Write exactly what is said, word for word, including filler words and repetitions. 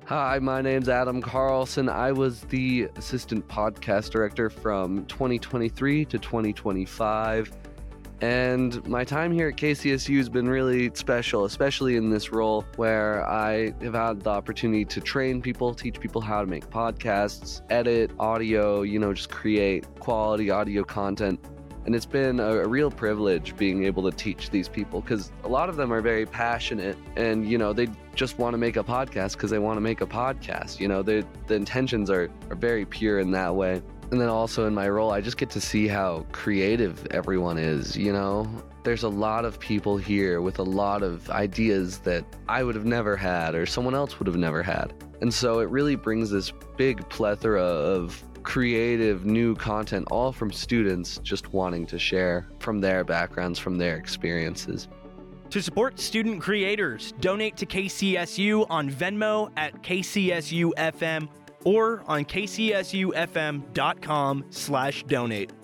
Hi, my name's Adam Carlson. I was the assistant podcast director from twenty twenty-three to twenty twenty-five. And my time here at K C S U has been really special, especially in this role where I have had the opportunity to train people, teach people how to make podcasts, edit audio, you know, just create quality audio content. And it's been a, a real privilege being able to teach these people because a lot of them are very passionate and, you know, they just want to make a podcast because they want to make a podcast. You know, the intentions are, are very pure in that way. And then also in my role, I just get to see how creative everyone is, you know? There's a lot of people here with a lot of ideas that I would have never had or someone else would have never had. And so it really brings this big plethora of creative new content, all from students just wanting to share from their backgrounds, from their experiences. To support student creators, donate to K C S U on Venmo at K C S U F M or on K C S U F M dot com slash donate.